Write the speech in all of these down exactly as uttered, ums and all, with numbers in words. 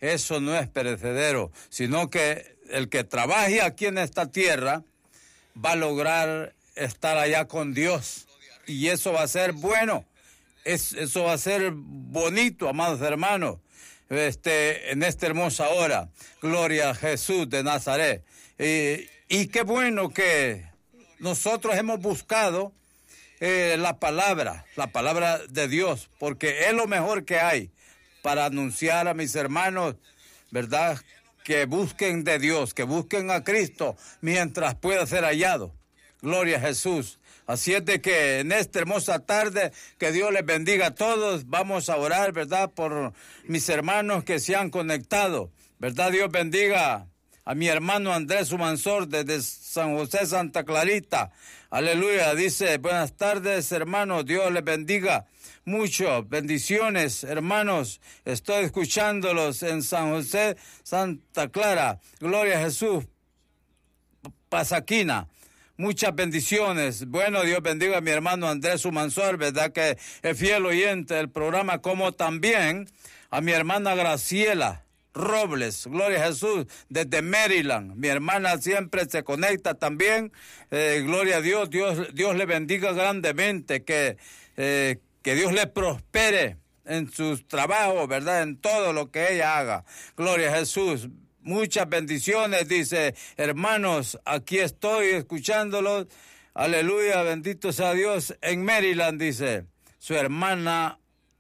eso no es perecedero, sino que el que trabaje aquí en esta tierra va a lograr estar allá con Dios. Y eso va a ser bueno, es, eso va a ser bonito, amados hermanos, este, en esta hermosa hora. Gloria a Jesús de Nazaret. Y, y qué bueno que nosotros hemos buscado eh, la palabra, la palabra de Dios, porque es lo mejor que hay para anunciar a mis hermanos, ¿verdad?, que busquen de Dios, que busquen a Cristo mientras pueda ser hallado. Gloria a Jesús. Así es de que en esta hermosa tarde, que Dios les bendiga a todos. Vamos a orar, ¿verdad?, por mis hermanos que se han conectado. ¿Verdad? Dios bendiga a mi hermano Andrés Humansor desde San José, Santa Clarita. Aleluya. Dice, buenas tardes, hermanos. Dios les bendiga mucho. Bendiciones, hermanos. Estoy escuchándolos en San José, Santa Clara. Gloria a Jesús. Pasaquina. Muchas bendiciones. Bueno, Dios bendiga a mi hermano Andrés Humansor, ¿verdad?, que es fiel oyente del programa, como también a mi hermana Graciela Robles, gloria a Jesús, desde Maryland. Mi hermana siempre se conecta también. Eh, gloria a Dios, Dios, Dios le bendiga grandemente, que, eh, que Dios le prospere en sus trabajos, ¿verdad?, en todo lo que ella haga. Gloria a Jesús. Muchas bendiciones, dice, hermanos, aquí estoy escuchándolos. Aleluya, bendito sea Dios. En Maryland, dice, su hermana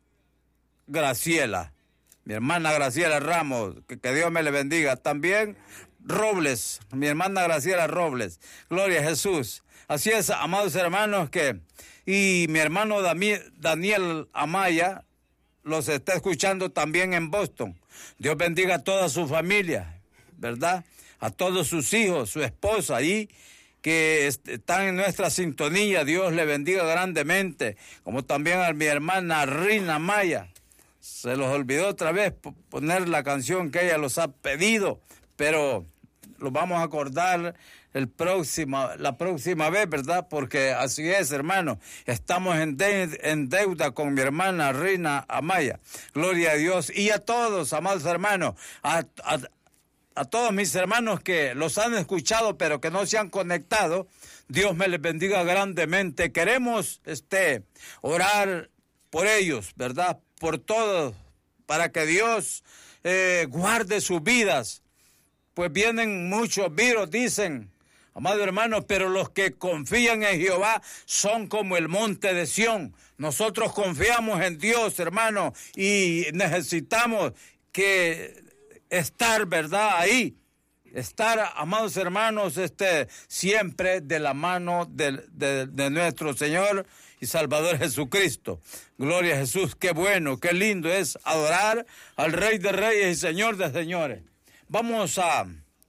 Graciela. Mi hermana Graciela Ramos, que, que Dios me le bendiga. También Robles, mi hermana Graciela Robles. Gloria a Jesús. Así es, amados hermanos, que... Y mi hermano Daniel Amaya los está escuchando también en Boston. Dios bendiga a toda su familia, ¿verdad? A todos sus hijos, su esposa ahí, que están en nuestra sintonía. Dios le bendiga grandemente. Como también a mi hermana Rina Maya. Se los olvidó otra vez poner la canción que ella los ha pedido, pero lo vamos a acordar el próximo, la próxima vez, ¿verdad? Porque así es, hermano. Estamos en, de, en deuda con mi hermana Rina Amaya. Gloria a Dios. Y a todos, amados hermanos, a, a, a todos mis hermanos que los han escuchado pero que no se han conectado, Dios me les bendiga grandemente. Queremos este, orar por ellos, ¿verdad? Por todos, para que Dios eh, guarde sus vidas. Pues vienen muchos virus, dicen, amados hermanos, pero los que confían en Jehová son como el monte de Sión. Nosotros confiamos en Dios, hermanos, y necesitamos que estar, ¿verdad?, ahí. Estar, amados hermanos, este, siempre de la mano de, de, de nuestro Señor y Salvador Jesucristo. Gloria a Jesús. Qué bueno, qué lindo es adorar al Rey de Reyes y Señor de Señores. Vamos a,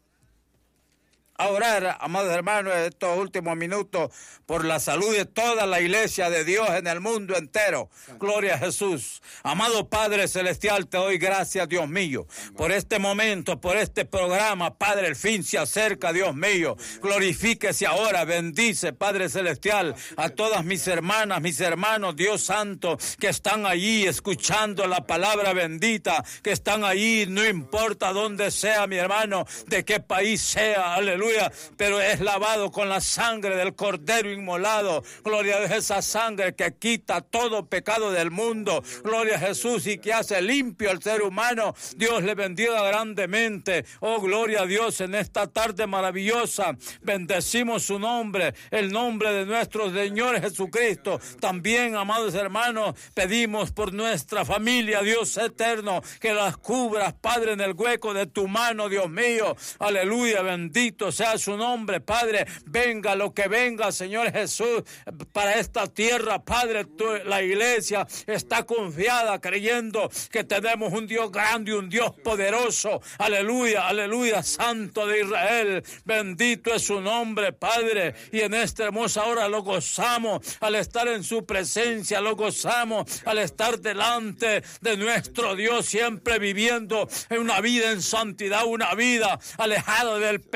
a orar, amados hermanos, estos últimos minutos por la salud de toda la iglesia de Dios en el mundo entero. Gloria a Jesús. Amado Padre Celestial, te doy gracias, Dios mío, por este momento, por este programa. Padre, el fin se acerca, Dios mío. Glorifíquese ahora, bendice, Padre Celestial, a todas mis hermanas, mis hermanos, Dios Santo, que están allí escuchando la palabra bendita, que están allí, no importa dónde sea, mi hermano, de qué país sea, aleluya, pero es lavado con la sangre del Cordero inmolado. Gloria a Dios, esa sangre que quita todo pecado del mundo. Gloria a Jesús, y que hace limpio al ser humano. Dios le bendiga grandemente. Oh, gloria a Dios, en esta tarde maravillosa. Bendecimos su nombre, el nombre de nuestro Señor Jesucristo. También, amados hermanos, pedimos por nuestra familia, Dios eterno, que las cubras, Padre, en el hueco de tu mano, Dios mío. Aleluya, bendito sea su nombre, Padre. Venga lo que venga, Señor Jesús, para esta tierra, Padre. Tu, la iglesia está confiada, creyendo que tenemos un Dios grande, un Dios poderoso. Aleluya, aleluya, Santo de Israel. Bendito es su nombre, Padre. Y en esta hermosa hora lo gozamos al estar en su presencia, lo gozamos al estar delante de nuestro Dios, siempre viviendo en una vida en santidad, una vida alejada del pecado.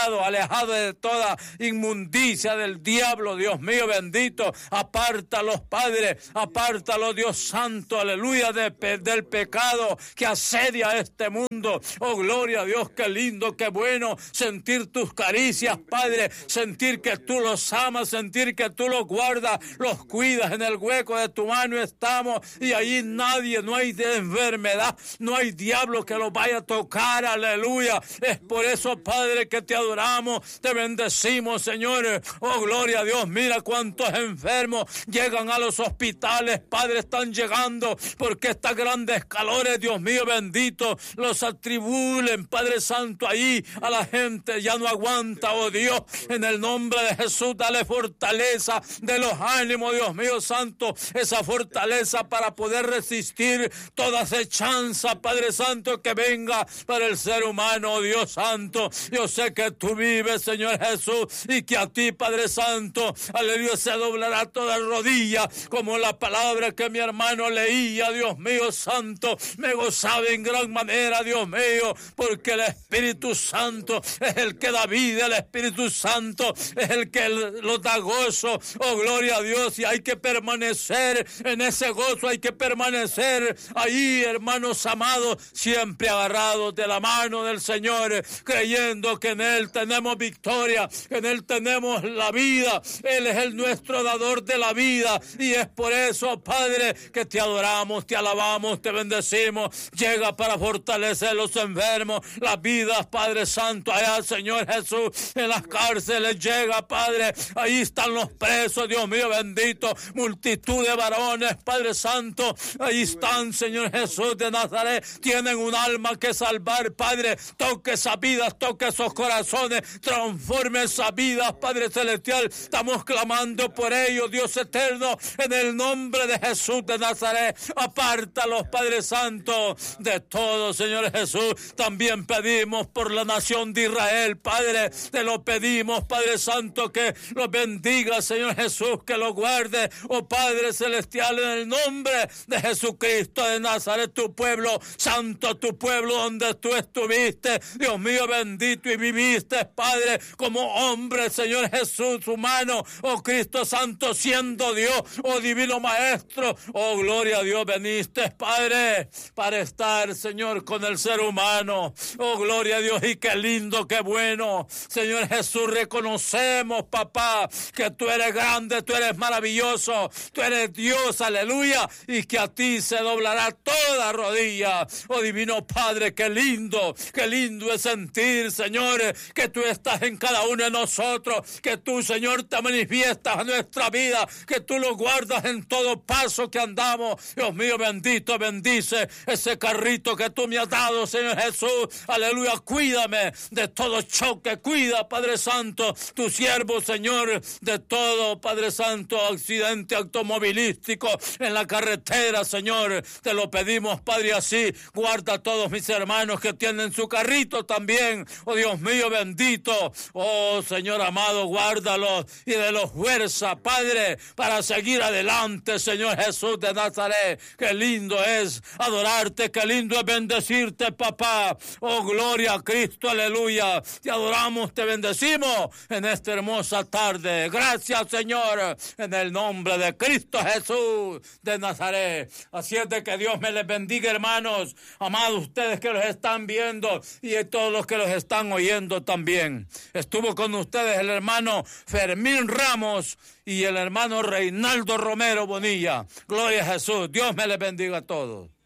pecado, alejado de toda inmundicia del diablo, Dios mío bendito. Apártalos, Padre, apártalos, Dios santo, aleluya, de, del pecado que asedia este mundo. Oh, gloria a Dios, qué lindo, qué bueno sentir tus caricias, Padre, sentir que tú los amas, sentir que tú los guardas, los cuidas, en el hueco de tu mano estamos, y allí nadie, no hay de enfermedad, no hay diablo que los vaya a tocar, aleluya. Es por eso, Padre, que te adoramos, te bendecimos, Señor. Oh, gloria a Dios, mira cuántos enfermos llegan a los hospitales, Padre, están llegando porque estas grandes calores, Dios mío bendito, los atribulen, Padre Santo, ahí a la gente ya no aguanta, oh Dios, en el nombre de Jesús, dale fortaleza de los ánimos, Dios mío santo, esa fortaleza para poder resistir toda acechanza, Padre Santo, que venga para el ser humano, oh Dios santo. Yo sé que tú vives, Señor Jesús, y que a ti, Padre Santo, aleluya, se doblará toda rodilla, como la palabra que mi hermano leía, Dios mío santo, me gozaba en gran manera, Dios mío, porque el Espíritu Santo es el que da vida, el Espíritu Santo es el que lo da gozo, oh gloria a Dios, y hay que permanecer en ese gozo, hay que permanecer ahí, hermanos amados, siempre agarrados de la mano del Señor, creyendo que en Él tenemos victoria, que en Él tenemos la vida, Él es el nuestro dador de la vida, y es por eso, Padre, que te adoramos, te alabamos, te bendecimos. Llega para fortalecer los enfermos, las vidas, Padre Santo, allá, Señor Jesús, en las cárceles llega, Padre, ahí están los presos, Dios mío bendito, multitud de varones, Padre Santo, ahí están, Señor Jesús de Nazaret, tienen un alma que salvar, Padre, toque esas vidas, toque esos corazones, transforme esas vidas, Padre Celestial, estamos clamando por ellos, Dios eterno, en el nombre de Jesús de Nazaret, apártalos, Padre Santo, de todo, Señor Jesús. También pedimos por la nación de Israel, Padre, te lo pedimos, Padre Santo, que los bendiga, Señor Jesús, que los guarde, oh Padre Celestial, en el nombre de Jesucristo de Nazaret, tu pueblo santo, tu pueblo donde tú estuviste, Dios mío bendito, y viviste, Padre, como hombre, Señor Jesús, humano, oh Cristo Santo, siendo Dios, oh divino Maestro, oh gloria a Dios, veniste, Padre, para estar, Señor, con el ser humano, oh gloria a Dios, y qué lindo, qué bueno, Señor Jesús, reconocemos, papá, que tú eres grande, tú eres maravilloso, tú eres Dios, aleluya, y que a ti se doblará toda rodilla, oh divino Padre, qué lindo, qué lindo es sentir, Señor, que tú estás en cada uno de nosotros, que tú, Señor, te manifiestas en nuestra vida, que tú lo guardas en todo paso que andamos. Dios mío bendito, bendice ese carrito que tú me has dado, Señor Jesús, aleluya, cuídame de todo choque, cuida, Padre Santo, tu siervo, Señor, de todo, Padre Santo, accidente automovilístico en la carretera, Señor, te lo pedimos, Padre, así, guarda a todos mis hermanos que tienen su carrito también, oh Dios mío bendito, oh Señor amado, guárdalos y de los fuerza, Padre, para seguir adelante, Señor Jesús de Nazaret. Qué lindo es adorarte, qué lindo es bendecirte, papá, oh gloria a Cristo, aleluya, te adoramos, te bendecimos en esta hermosa tarde. Gracias, Señor, en el nombre de Cristo Jesús de Nazaret. Así es de que Dios me les bendiga, hermanos, amados, ustedes que los están viendo y a todos los que los están oyendo también. Estuvo con ustedes el hermano Fermín Ramos y el hermano Reinaldo Romero Bonilla. Gloria a Jesús. Dios me les bendiga a todos.